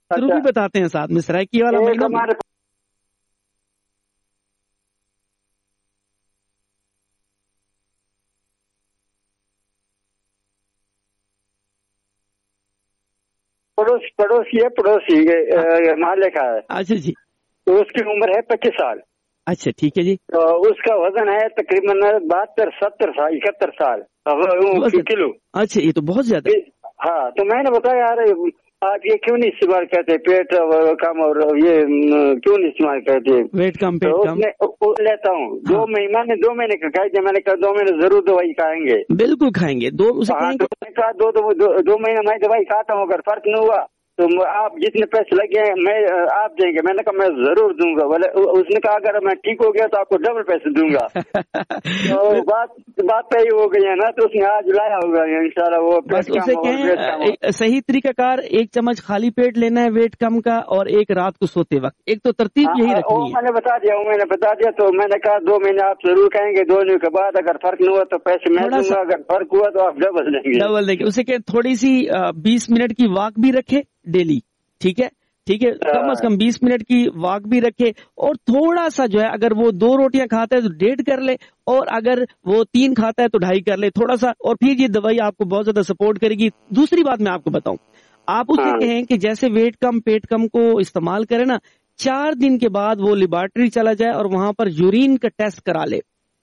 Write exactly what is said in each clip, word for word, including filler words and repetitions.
शुरू भी बताते हैं साथ में, सराइकी वाला महीना हमारे पड़ोस पड़ोसी है, पड़ोसी मोहल्ले का है। अच्छा जी। तो उसकी उम्र है पच्चीस साल। अच्छा ठीक है जी। तो उसका वजन है तकरीबन बहत्तर सत्तर साल इकहत्तर साल किलो। अच्छा ये तो बहुत ज्यादा। हाँ तो मैंने बताया यार आप ये क्यों नहीं इस्तेमाल करते, पेट कम और ये क्यों नहीं इस्तेमाल करते, वेट कम पेट तो कम। उसने लेता हूँ। हाँ। दो महीने दो महीने का खाई थे, मैंने कहा दो महीने जरूर दवाई खाएंगे। बिल्कुल खाएंगे दो। हाँ तो मैंने कहा दो दो, दो, दो महीने मैं दवाई खाता हूँ, अगर फर्क नहीं हुआ तो आप जितने पैसे लगे हैं मैं आप देंगे। मैंने कहा मैं जरूर दूंगा। बोले उसने कहा अगर मैं ठीक हो गया तो आपको डबल पैसे दूंगा। तो बात बात तय हो गई है ना, तो उसने आज लाया होगा इंशाल्लाह। वो बस उसे कहें सही तरीकाकार एक चम्मच खाली पेट लेना है वेट कम का, और एक रात को सोते वक्त, एक तो तरतीब यही रखनी है। मैंने बता दिया मैंने बता दिया तो मैंने कहा दो महीने आप जरूर कहेंगे, दो महीने के बाद अगर फर्क नहीं हुआ तो पैसे मैं दूंगा, अगर फर्क हुआ तो आप डबल देंगे। डबल देंगे। उसे कहे थोड़ी सी बीस मिनट की वॉक भी रखे डेली, ठीक है ठीक है, कम से कम बीस मिनट की वॉक भी रखे, और थोड़ा सा जो है अगर वो दो रोटियां खाता है तो डेढ़ कर ले, और अगर वो तीन खाता है तो ढाई कर ले थोड़ा सा, और फिर ये दवाई आपको बहुत ज्यादा सपोर्ट करेगी। दूसरी बात मैं आपको बताऊं, आप उसे कहें कि जैसे वेट कम पेट कम को इस्तेमाल करें ना, चार दिन के बाद वो लेबोरेटरी चला जाए और वहां पर यूरिन का टेस्ट करा ले,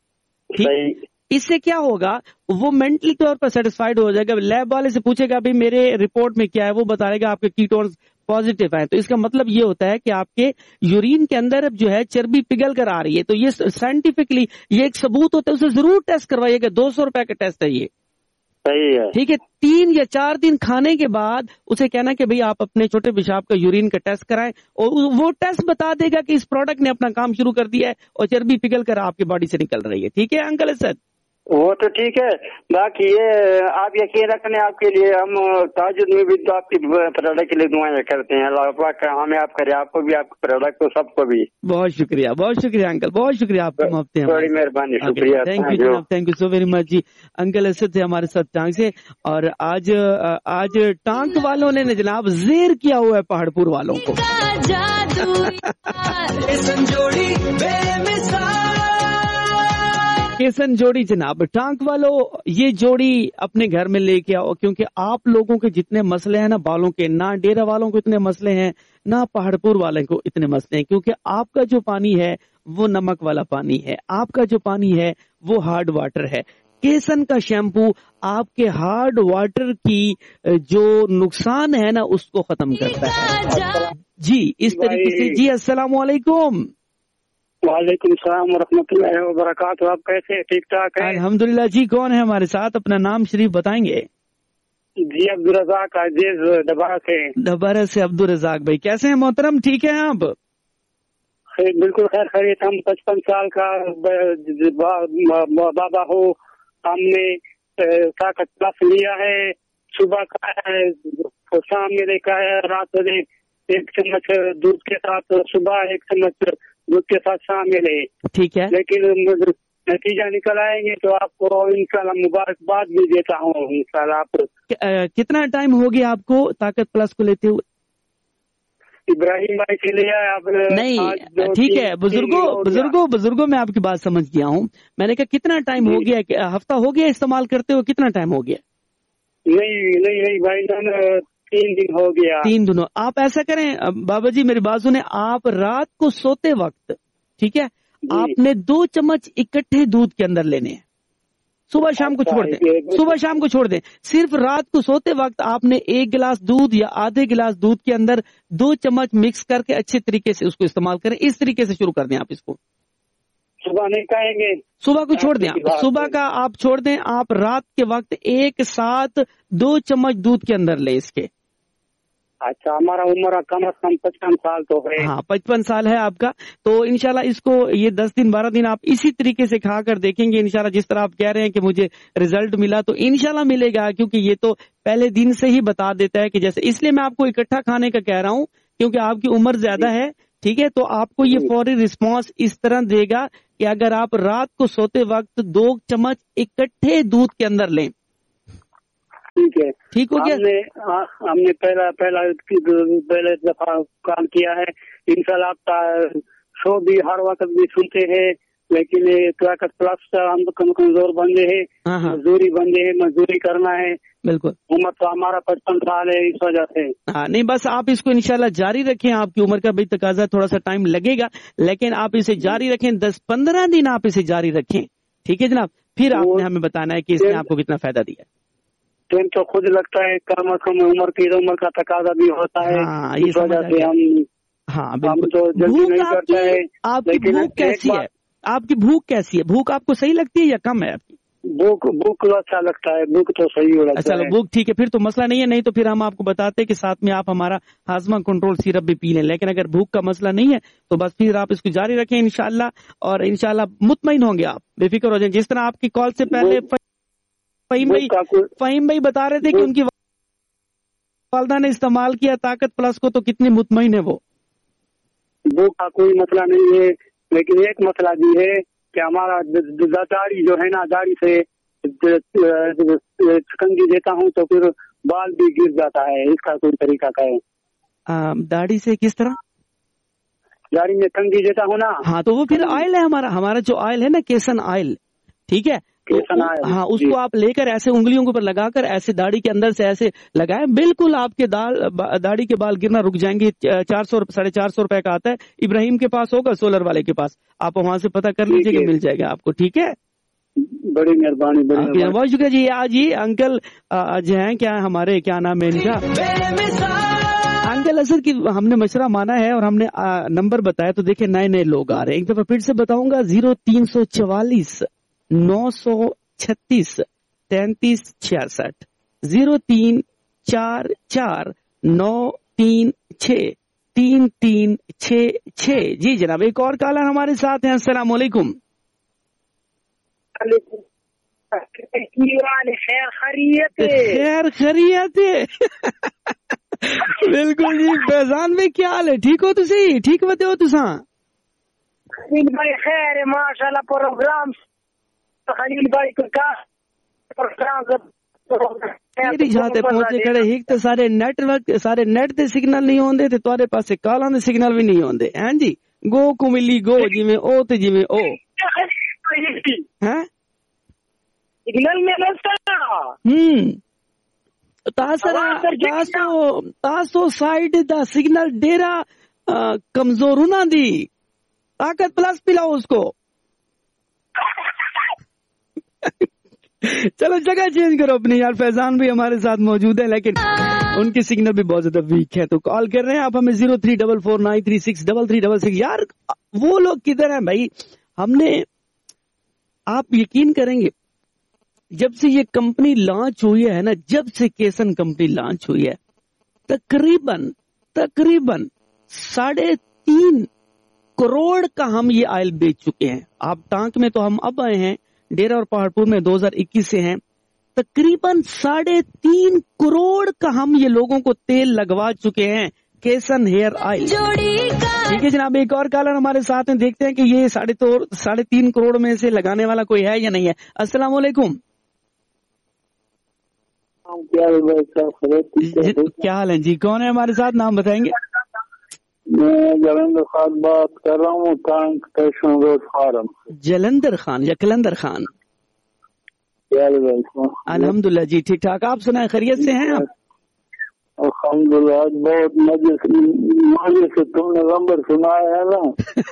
ठीक। इससे क्या होगा, वो मेंटली तौर पर सेटिस्फाइड हो जाएगा। लैब वाले से पूछेगा भाई मेरे रिपोर्ट में क्या है, वो बताएगा आपके कीटोन्स पॉजिटिव है, तो इसका मतलब ये होता है कि आपके यूरिन के अंदर जो है चर्बी पिघल कर आ रही है। तो ये साइंटिफिकली ये एक सबूत होता है, उसे जरूर टेस्ट करवाइएगा। दो सौ रुपए का टेस्ट है ये, सही है, ठीक है। तीन या चार दिन खाने के बाद उसे कहना कि भाई आप अपने छोटे पेशाब का यूरिन का टेस्ट कराएं, और वो टेस्ट बता देगा कि इस प्रोडक्ट ने अपना काम शुरू कर दिया है और चर्बी पिघल कर आपकी बॉडी से निकल रही है। ठीक है अंकल असद, वो तो ठीक है। बाकी ये आप यकीन रखने आपके लिए हम ताजुद में भी तो आपकी प्रोडक्ट के लिए दुआएं करते हैं। अल्लाह पाक हमें आप करे, आपको भी, आपके प्रोडक्ट को सबको भी। बहुत शुक्रिया, बहुत शुक्रिया अंकल, बहुत शुक्रिया आपकी मोहब्बत है, बड़ी मेहरबानी, शुक्रिया, थैंक यू जनाब, thank you so very much ji. Uncle Asad थे हमारे साथ टांग से, और आज आज टांग वालों ने जनाब जेर किया हुआ है पहाड़पुर वालों को। केसन जोड़ी जनाब, टांक वालों ये जोड़ी अपने घर में लेके आओ, क्योंकि आप लोगों के जितने मसले हैं ना बालों के, ना डेरा वालों को इतने मसले हैं, ना पहाड़पुर वाले को इतने मसले हैं, क्योंकि आपका जो पानी है वो नमक वाला पानी है, आपका जो पानी है वो हार्ड वाटर है। केसन का शैम्पू आपके हार्ड वाटर की जो नुकसान है ना उसको खत्म करता है जी। इस तरीके से जी। अस्सलाम वालेकुम। वालेकुम सलाम वरहमतुल्लाहि वबरकातुहू। आप कैसे हैं, ठीक ठाक है? अल्हम्दुलिल्लाह जी। कौन है हमारे साथ, अपना नाम शरीफ बताएंगे? जी अब्दुल रज़ाक अजीज डबारा से। डबारा से अब्दुल रज़ाक भाई, कैसे हैं मोहतरम, ठीक है आप? बिल्कुल खैर खैरियत। हम पचपन साल का बाबा हो, हमने ताकत प्लस लिया है, सुबह का है, शाम में का है, रात में एक चम्मच दूध के साथ, सुबह एक चम्मच दूध के साथ शाम में ले, ठीक है। लेकिन नतीजा निकल आएंगे तो आपको इंशाल्लाह मुबारकबाद भी देता हूँ इंशाल्लाह। आप कितना टाइम हो गया आपको ताकत प्लस को लेते हुए? इब्राहिम भाई से लिया आप? नहीं ठीक है, बुजुर्गों बुजुर्गों बुजुर्गों मैं आपकी बात समझ गया हूँ। मैंने कहा कितना टाइम हो गया, हफ्ता हो गया इस्तेमाल करते हुए, कितना टाइम हो गया? नहीं नहीं नहीं भाई, तीन दिन हो गया। तीन दिनों। आप ऐसा करें बाबा जी, मेरी बात सुने, आप रात को सोते वक्त, ठीक है, आपने दो चम्मच इकट्ठे दूध के अंदर लेने हैं, सुबह शाम को छोड़ दें, सुबह शाम को छोड़ दें। सिर्फ रात को सोते वक्त आपने एक गिलास दूध या आधे गिलास दूध के अंदर दो चम्मच मिक्स करके अच्छे तरीके से उसको इस्तेमाल करें। इस तरीके से शुरू कर दें आप इसको। सुबह नहीं खाएंगे, सुबह को छोड़ दें, सुबह का आप छोड़ दें। आप रात के वक्त एक साथ दो चम्मच दूध के अंदर ले इसके। अच्छा, हमारा उम्र कम से कम पचपन साल तो है। हाँ पचपन साल है आपका, तो इंशाल्लाह इसको ये दस दिन बारह दिन आप इसी तरीके से खा कर देखेंगे इंशाल्लाह। जिस तरह आप कह रहे हैं कि मुझे रिजल्ट मिला, तो इंशाल्लाह मिलेगा, क्योंकि ये तो पहले दिन से ही बता देता है कि जैसे, इसलिए मैं आपको इकट्ठा खाने का कह रहा हूँ क्योंकि आपकी उम्र ज्यादा है, ठीक है। तो आपको ये फौरी रिस्पॉन्स इस तरह देगा कि अगर आप रात को सोते वक्त दो चम्मच इकट्ठे दूध के अंदर लें, ٹھیک ہے ٹھیک ہو گیا. ہم نے ہم نے پہلا پہلا پہلے دفعہ کام کیا ہے. انشاءاللہ آپ کا شو بھی ہر وقت بھی سنتے ہیں, لیکن طاقت پلس ہم کم کمزور بندے ہیں, مزدوری بندے ہیں, مزدوری کرنا ہے. بالکل عمر تو ہمارا پچپن سال ہے, اس وجہ سے. ہاں نہیں بس آپ اس کو انشاءاللہ جاری رکھیں. آپ کی عمر کا بھی تقاضا تھوڑا سا ٹائم لگے گا, لیکن آپ اسے جاری رکھیں. دس پندرہ دن آپ اسے جاری رکھیں. ٹھیک ہے جناب, پھر آپ نے ہمیں بتانا ہے کہ اس نے آپ کو کتنا فائدہ دیا. ٹائم تو خود لگتا ہے, کم از کم عمر کی عمر کا تقاضا بھی ہوتا ہے, اس وجہ سے ہم ہاں بالکل. بھوک آپ کی بھوک کیسی ہے؟ آپ کی بھوک کیسی ہے؟ بھوک آپ کو صحیح لگتی ہے یا کم ہے آپ کی؟ بھوک بھوک اچھا لگتا ہے, بھوک تو صحیح ہو لگتا ہے. چلو بھوک ٹھیک ہے, پھر تو مسئلہ نہیں ہے. نہیں تو پھر ہم آپ کو بتاتے کہ ساتھ میں آپ ہمارا ہاضمہ کنٹرول سیرپ بھی پی لیں. لیکن اگر بھوک کا مسئلہ نہیں ہے تو بس پھر آپ اس کو جاری رکھیں انشاءاللہ, اور انشاءاللہ مطمئن ہوں گے آپ, بے فکر ہو جائیں. جس طرح آپ کی کال سے پہلے فہیم بھائی فہیم بھائی بتا رہے تھے کہ ان کی والدہ نے استعمال کیا طاقت پلس کو, تو کتنی مطمئن ہے وہ. بھوک کا کوئی مسئلہ نہیں ہے, لیکن ایک مسئلہ بھی ہے کہ ہمارا داڑھی جو ہے نا, داڑھی سے کنگھی دیتا ہوں تو پھر بال بھی گر جاتا ہے. اس کا کوئی طریقہ کا ہے؟ داڑھی سے کس طرح؟ داڑھی میں کنگھی دیتا ہوں نا. ہاں تو وہ پھر آئل ہے ہمارا ہمارا جو آئل ہے نا, کیسن آئل. ٹھیک ہے, ہاں اس کو آپ لے کر ایسے انگلیوں کے اوپر لگا کر ایسے داڑھی کے اندر سے ایسے لگائیں, بالکل آپ کے داڑھی کے بال گرنا رک جائیں گے. چار سو ساڑھے چار سو روپے کا آتا ہے, ابراہیم کے پاس ہوگا, سولر والے کے پاس, آپ وہاں سے پتہ کر لیجیے کہ مل جائے گا آپ کو. ٹھیک ہے, بڑی مہربانی. بہت شکریہ جی. آج یہ انکل جو ہیں, کیا ہمارے کیا نام ہے ان کا, انکل اسد کی ہم نے مشورہ مانا ہے اور ہم نے نمبر بتایا, تو دیکھیں نئے نئے لوگ آ رہے ہیں. ایک دفعہ پھر سے بتاؤں گا, زیرو تین سو چوالیس نو سو چھتیس تینتیس چھیاسٹھ, زیرو تین چار چار نو تین چھ تین تین چھ چھ. جی جناب, ایک اور کالر ہمارے ساتھ ہیں. السلام علیکم. خیر خیریت خیر خیریت بالکل جی. فیضان بھائی کیا حال ہے؟ ٹھیک ہو تسی؟ ٹھیک بتے ہو تساں؟ خلیل بھائی خیر ہے ماشاء اللہ. پروگرام خلیل بھائی کا پروگرام پہنچے کھڑے ہیک تے سارے نیٹ ورک سارے نیٹ دے سگنل نہیں ہوندے تے تواڈے پاسے کالاں دے سگنل بھی نہیں ہوندے. ہاں جی, گو کو ملی گو, جویں او تے جویں او. ہاں سگنل میں ہوں تاسرا تاسو تاسو سائڈ دا سگنل ڈیرا کمزور ہونا دی. طاقت پلس پلاؤ اس کو. چلو جگہ چینج کرو اپنی یار. فیضان بھی ہمارے ساتھ موجود ہے لیکن ان کی سگنل بھی بہت زیادہ ویک ہے, تو کال کر رہے ہیں آپ ہمیں zero three double four nine three six double three double six. یار وہ لوگ کدھر ہیں بھائی؟ ہم نے, آپ یقین کریں گے, جب سے یہ کمپنی لانچ ہوئی ہے نا, جب سے کیسن کمپنی لانچ ہوئی ہے, تقریباً تقریباً ساڑھے تین کروڑ کا ہم یہ آئل بیچ چکے ہیں. آپ ٹانک میں تو ہم اب آئے ہیں, ڈیرا اور پہاڑ پور میں دو ہزار اکیس سے ہیں. تقریباً ساڑھے تین کروڑ کا ہم یہ لوگوں کو تیل لگوا چکے ہیں, کیسن ہیئر آئل. ٹھیک ہے جناب, ایک اور کالر ہمارے ساتھ ہیں, دیکھتے ہیں کہ یہ ساڑھے ساڑھے تین کروڑ میں سے لگانے والا کوئی ہے یا نہیں ہے. السلام علیکم. کیا حال ہے جی؟ کون ہے ہمارے ساتھ, نام بتائیں گے؟ میں جلندر خان بات کر رہا ہوں, ٹانک station road form. Jalandhar Khan یا کلندر خان؟ الحمد للہ جی ٹھیک ٹھاک. آپ سنائیں, خیریت سے ہیں آپ؟ الحمد للہ, بہت مزے مزے سے تم نے نمبر سنایا ہے نا.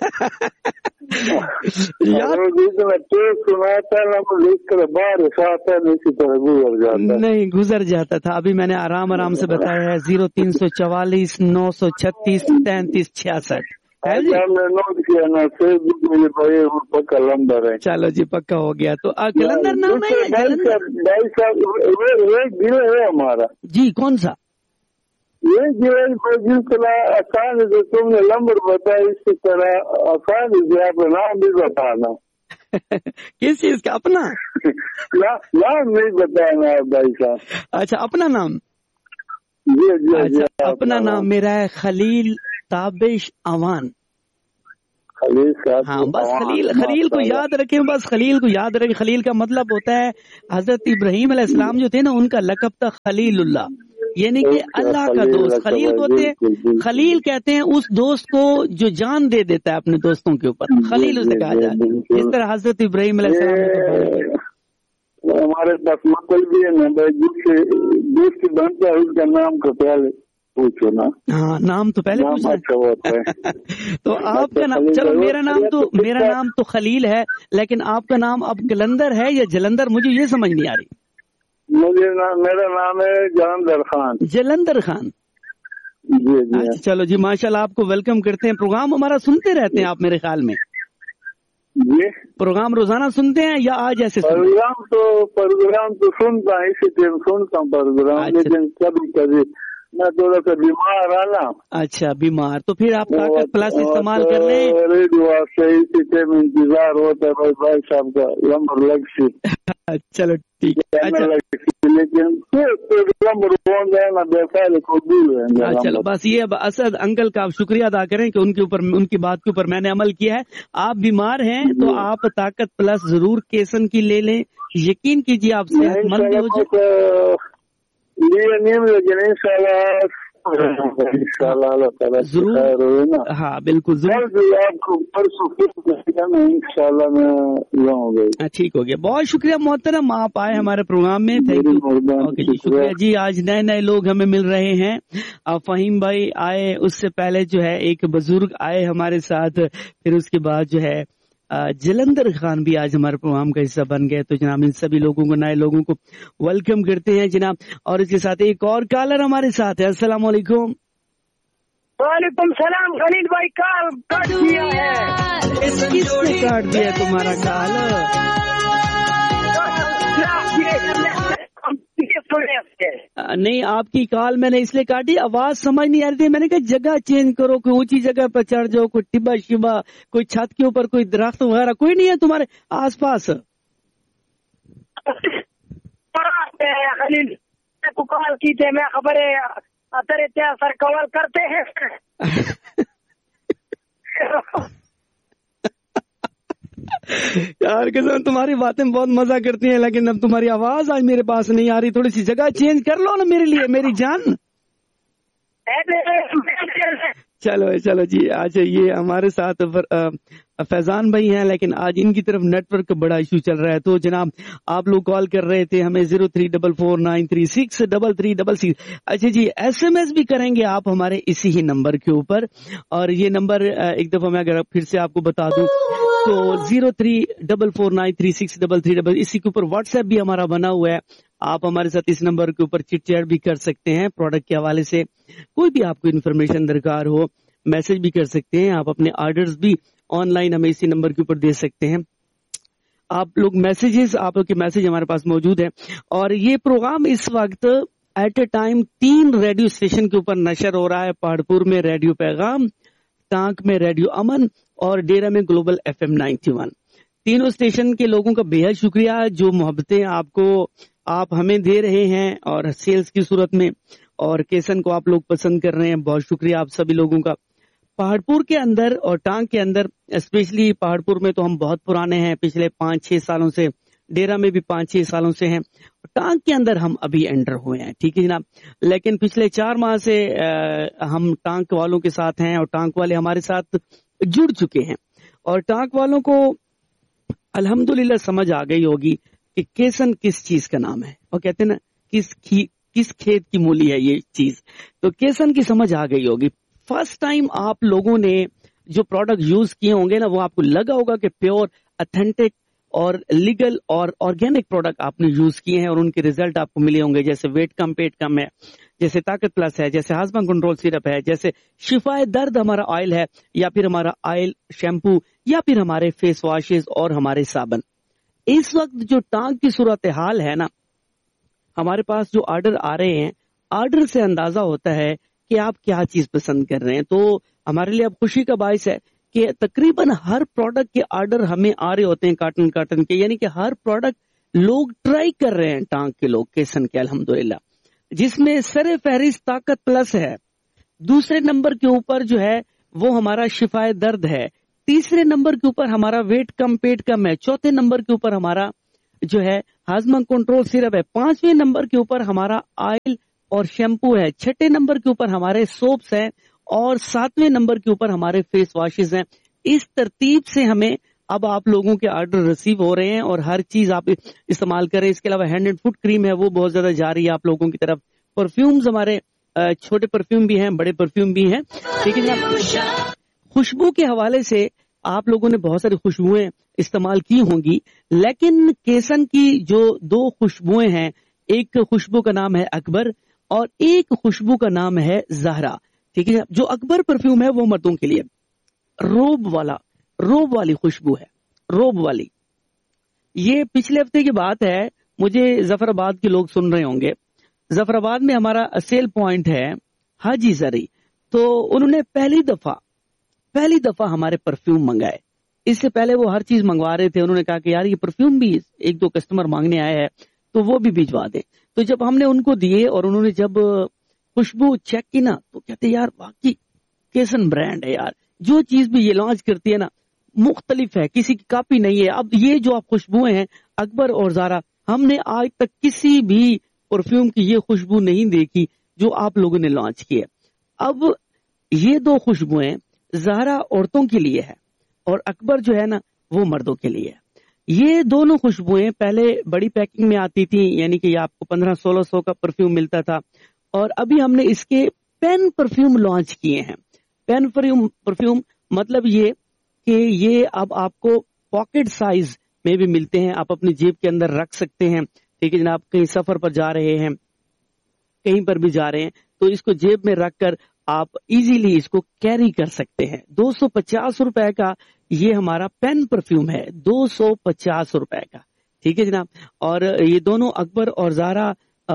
سناتا ہے بارش آتا ہے, اسی طرح گزر جاتا نہیں گزر جاتا تھا. ابھی میں نے آرام آرام سے بتایا ہے, زیرو تین سو چوالیس نو سو چھتیس تینتیس چھیاسٹھ. نوٹ کیا نا, پکا نمبر ہے. چلو جی پکا ہو گیا. تو کلندر نام ہے بھائی صاحب ہے ہمارا. جی کون سا؟ یہ جو جس طرح آسان ہے, جو تم نے نمبر بتایا اسی طرح آسان ہے, آپ کا نام بھی بتانا. کس چیز کا اپنا نام نہیں بتانا بھائی صاحب. اچھا اپنا نام. جی جی اچھا اپنا نام میرا ہے خلیل تابش اوان. خلیل صاحب. ہاں بس خلیل خلیل کو یاد رکھیں, بس خلیل کو یاد رکھیں. خلیل کا مطلب ہوتا ہے حضرت ابراہیم علیہ السلام جو تھے نا, ان کا لقب تھا خلیل اللہ, یعنی کہ اللہ کا دوست. خلیل کو ہوتے ہیں, خلیل کہتے ہیں اس دوست کو جو جان دے دیتا ہے اپنے دوستوں کے اوپر, خلیل اسے کہا جاتا ہے. اس طرح حضرت ابراہیم علیہ السلام ہمارے پاس مقل بھی ہے نا بھائی, دوست بنتا ہے اس کا نام کا پہلے پوچھو نا. ہاں نام تو پہلے نام اچھا ہوتا ہے. تو آپ کا نام, چلو میرا نام تو میرا نام تو خلیل ہے, لیکن آپ کا نام اب کلندر ہے یا جلندر, مجھے یہ سمجھ نہیں آ رہی. مجھے میرا نام ہے جلندر خان. جلندر خان, جی جی. چلو جی ماشاء اللہ, آپ کو ویلکم کرتے ہیں. پروگرام ہمارا سنتے رہتے ہیں آپ میرے خیال میں؟ جی پروگرام روزانہ سنتے ہیں یا آج ایسے؟ پروگرام تو پروگرام تو سنتا ہوں, اسی ٹائم سنتا ہوں پروگرام, لیکن کبھی کبھی میں تھوڑا سا بیمار آنا. اچھا بیمار, تو پھر آپ طاقت پلس استعمال کر لیں. ریڈیو سے اسی ٹائم انتظار ہوتا ہے بھائی صاحب کا لمبر لگ سی. چلو ٹھیک ہے. لیکن چلو بس یہ اسد انکل کا آپ شکریہ ادا کریں کہ ان کے اوپر, ان کی بات کے اوپر میں نے عمل کیا ہے. آپ بیمار ہیں تو آپ طاقت پلس ضرور کیسن کی لے لیں, یقین کیجیے آپ صحت مند ہو جائے. ضرور, ہاں بالکل ضرور. ٹھیک ہو گیا, بہت شکریہ محترم, آپ آئے ہمارے پروگرام میں. Thank you. اوکے جی شکریہ جی. آج نئے نئے لوگ ہمیں مل رہے ہیں. فہیم بھائی آئے, اس سے پہلے جو ہے ایک بزرگ آئے ہمارے ساتھ, پھر اس کے بعد جو ہے جلندر خان بھی آج ہمارے پروگرام کا حصہ بن گئے. تو جناب ان سبھی لوگوں کو, نئے لوگوں کو ویلکم کرتے ہیں جناب. اور اس کے ساتھ ایک اور کالر ہمارے ساتھ ہے. السلام علیکم. وعلیکم السلام. خلیل بھائی کال کاٹ دیا ہے. کس نے کاٹ دیا تمہارا کال؟ نہیں, آپ کی کال میں نے اس لیے کاٹی, آواز سمجھ نہیں آ رہی تھی. میں نے کہا جگہ چینج کرو, کوئی اونچی جگہ پر چڑھ جاؤ, کوئی ٹبا شبا, کوئی چھت کے اوپر کوئی درخت وغیرہ کوئی نہیں ہے تمہارے آس پاس؟ خلیل کو کال کی تھے, میں خبر ہے سر کال کرتے ہیں. یار قسم تمہاری باتیں بہت مزہ کرتی ہیں, لیکن اب تمہاری آواز آج میرے پاس نہیں آ رہی. تھوڑی سی جگہ چینج کر لو نا میرے لیے, میری جان. چلو چلو جی. آج یہ ہمارے ساتھ فیضان بھائی ہیں, لیکن آج ان کی طرف نیٹ ورک کا بڑا ایشو چل رہا ہے. تو جناب آپ لوگ کال کر رہے تھے ہمیں zero three double four nine three six double three double six. اچھا جی, ایس ایم ایس بھی کریں گے آپ ہمارے اسی ہی نمبر کے اوپر. اور یہ نمبر ایک دفعہ میں اگر پھر سے آپ کو بتا دوں تو zero three double four nine three six double three double, اسی کے اوپر واٹس ایپ بھی ہمارا بنا ہوا ہے. آپ ہمارے ساتھ اس نمبر کے اوپر چٹ چیٹ بھی کر سکتے ہیں پروڈکٹ کے حوالے سے. کوئی بھی آپ کو انفارمیشن درکار ہو میسج بھی کر سکتے ہیں. آپ اپنے آرڈرز بھی آن لائن ہمیں اسی نمبر کے اوپر دے سکتے ہیں. آپ لوگ میسیجز, آپ لوگ کے میسج ہمارے پاس موجود ہیں. اور یہ پروگرام اس وقت ایٹ اے ٹائم تین ریڈیو اسٹیشن کے اوپر نشر ہو رہا ہے. پہاڑپور میں ریڈیو پیغام, ٹانک میں ریڈیو امن, اور ڈیرا میں global F M ninety one. تینوں اسٹیشن کے لوگوں کا بے حد شکریہ جو محبتیں آپ کو آپ ہمیں دے رہے ہیں اور سیلز کی صورت میں, اور کیسن کو آپ لوگ پسند کر رہے ہیں. بہت شکریہ آپ سبھی لوگوں کا. پہاڑپور کے اندر اور ٹانک کے اندر, اسپیشلی پہاڑپور میں تو ہم بہت پرانے ہیں, پچھلے پانچ چھ سالوں سے. ڈیرا میں بھی پانچ چھ سالوں سے ہیں. ٹانک کے اندر ہم ابھی انٹر ہوئے ہیں, ٹھیک ہے جناب. لیکن پچھلے چار ماہ سے ہم ٹانک والوں کے ساتھ ہیں, اور ٹانک والے ہمارے ساتھ جڑ چکے ہیں. اور ٹانک والوں کو الحمدللہ سمجھ آ گئی ہوگی کہ کیسن کس چیز کا نام ہے, اور کہتے ہیں نا کس کس کھیت کی مولی ہے یہ چیز. تو کیسن کی سمجھ آ گئی ہوگی. فرسٹ ٹائم آپ لوگوں نے جو پروڈکٹ یوز کیے ہوں گے نا, وہ آپ کو لگا ہوگا کہ پیور اتھینٹک اور لیگل اور آرگینک پروڈکٹ آپ نے یوز کیے ہیں, اور ان کے ریزلٹ آپ کو ملے ہوں گے. جیسے ویٹ کم پیٹ کم ہے, جیسے طاقت پلس ہے, جیسے ہاضمہ کنٹرول سیرپ ہے, جیسے شفائے درد ہمارا آئل ہے, یا پھر ہمارا آئل شیمپو, یا پھر ہمارے فیس واشز اور ہمارے صابن. اس وقت جو ٹانک کی صورتحال ہے نا, ہمارے پاس جو آرڈر آ رہے ہیں, آرڈر سے اندازہ ہوتا ہے کہ آپ کیا چیز پسند کر رہے ہیں. تو ہمارے لیے اب خوشی کا باعث ہے کہ تقریباً ہر پروڈکٹ کے آرڈر ہمیں آ رہے ہوتے ہیں کارٹن کارٹن کے, یعنی کہ ہر پروڈکٹ لوگ ٹرائی کر رہے ہیں ٹانک کے لوگ کیسن کے الحمدللہ, جس میں سر فہرست طاقت پلس ہے. دوسرے نمبر کے اوپر جو ہے وہ ہمارا شفائے درد ہے, तीसरे नंबर के ऊपर हमारा वेट कम पेट कम है। चौथे नंबर के ऊपर हमारा जो है हाजमा कंट्रोल सिरप है। पांचवें नंबर के ऊपर हमारा ऑयल और शैम्पू है। छठे नंबर के ऊपर हमारे सोप्स हैं और सातवें नंबर के ऊपर हमारे फेस वॉशेज हैं। इस तरतीब से हमें अब आप लोगों के ऑर्डर रिसीव हो रहे हैं और हर चीज आप इस्तेमाल करें। इसके अलावा हैंड एंड फुट क्रीम है, वो बहुत ज्यादा जा रही है आप लोगों की तरफ। परफ्यूम्स हमारे छोटे परफ्यूम भी हैं, बड़े परफ्यूम भी हैं। ठीक है, खुशबू के हवाले से आप लोगों ने बहुत सारी खुशबुएं इस्तेमाल की होंगी, लेकिन केसन की जो दो खुशबुएं हैं, एक खुशबू का नाम है अकबर और एक खुशबू का नाम है ज़हरा। ठीक है, जो अकबर परफ्यूम है वो मर्दों के लिए रोब वाला रोब वाली खुशबू है, रोब वाली। ये पिछले हफ्ते की बात है, मुझे जफराबाद के लोग सुन रहे होंगे। जफराबाद में हमारा सेल पॉइंट है हाजी जरी, तो उन्होंने पहली दफा पहली दफा हमारे परफ्यूम मंगाए। इससे पहले वो हर चीज मंगवा रहे थे। उन्होंने कहा कि यार ये परफ्यूम भी एक दो कस्टमर मांगने आए हैं तो वो भी भिजवा दे। तो जब हमने उनको दिए और उन्होंने जब खुशबू चेक की ना, तो कहते यार वाकई केसन ब्रांड है यार, जो चीज भी ये लॉन्च करती है ना मुख्तलिफ है, किसी की कॉपी नहीं है। अब ये जो आप खुशबुएं हैं अकबर और ज़ारा, हमने आज तक किसी भी परफ्यूम की ये खुशबू नहीं देखी जो आप लोगों ने लॉन्च की है। अब ये दो खुशबुएं ज़ारा औरतों के लिए है और अकबर जो है ना वो मर्दों के लिए है। ये दोनों खुशबुएं पहले बड़ी पैकिंग में आती थी, यानी कि आपको पंद्रह सोलह सौ का परफ्यूम मिलता था, और अभी हमने इसके पेन परफ्यूम लॉन्च किए हैं। पेन परफ्यूम परफ्यूम मतलब ये कि ये अब आपको पॉकेट साइज में भी मिलते हैं, आप अपनी जेब के अंदर रख सकते हैं। ठीक है जनाब, कहीं सफर पर जा रहे हैं, कहीं पर भी जा रहे हैं, तो इसको जेब में रखकर आप इजीली इसको कैरी कर सकते हैं। दो सौ पचास रुपए का ये हमारा पेन परफ्यूम है, दो सौ पचास रुपए का। ठीक है जनाब, और ये दोनों अकबर और ज़ारा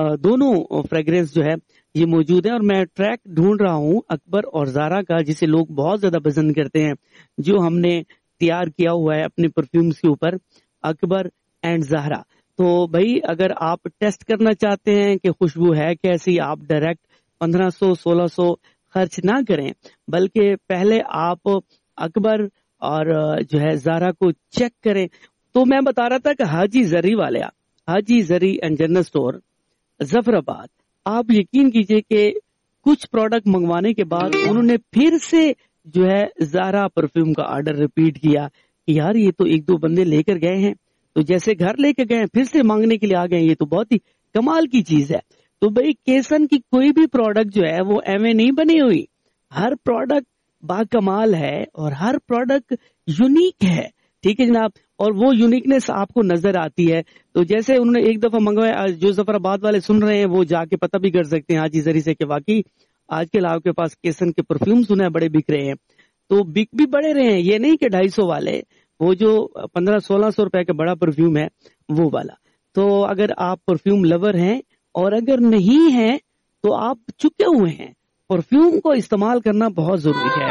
दोनों फ्रेग्रेंस जो है ये मौजूद है। और मैं ट्रैक ढूंढ रहा हूँ अकबर और ज़ारा का, जिसे लोग बहुत ज्यादा पसंद करते हैं, जो हमने तैयार किया हुआ है अपने परफ्यूम्स के ऊपर, अकबर एंड ज़ारा। तो भाई अगर आप टेस्ट करना चाहते हैं कि खुशबू है कैसी, आप डायरेक्ट पंद्रह सौ सोलह सौ खर्च ना करें, बल्कि पहले आप अकबर और जो है ज़ारा को चेक करें। तो मैं बता रहा था कि हाजी जरी वाले, हाजी जरी एंड जनरल स्टोर जफराबाद, आप यकीन कीजिए कि कुछ प्रोडक्ट मंगवाने के बाद उन्होंने फिर से जो है ज़ारा परफ्यूम का ऑर्डर रिपीट किया कि यार ये तो एक दो बंदे लेकर गए हैं, तो जैसे घर लेकर गए फिर से मांगने के लिए आ गए। ये तो बहुत ही कमाल की चीज है। तो भाई केसन की कोई भी प्रोडक्ट जो है वो एवं नहीं बनी हुई, हर प्रोडक्ट बाकमाल है और हर प्रोडक्ट यूनिक है। ठीक है जनाब, और वो यूनिकनेस आपको नजर आती है। तो जैसे उन्होंने एक दफा मंगवाया, जो जफराबाद वाले सुन रहे हैं वो जाके पता भी कर सकते हैं हाजी जरी से कि वाकई आजकल आपके पास केसन के परफ्यूम सुना है बड़े बिक रहे हैं। तो बिक भी बड़े रहे हैं, ये नहीं कि ढाई सौ वाले, वो जो पंद्रह सोलह सौ रुपए का बड़ा परफ्यूम है वो वाला। तो अगर आप परफ्यूम लवर हैं और अगर नहीं है तो आप चुके हुए हैं, परफ्यूम को इस्तेमाल करना बहुत जरूरी है।